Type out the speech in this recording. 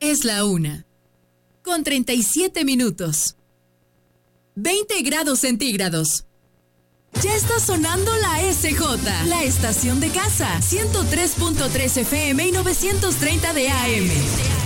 Es la 1:37. 20 grados centígrados. Ya está sonando la SJ, la estación de casa, 103.3 FM y 930 de AM.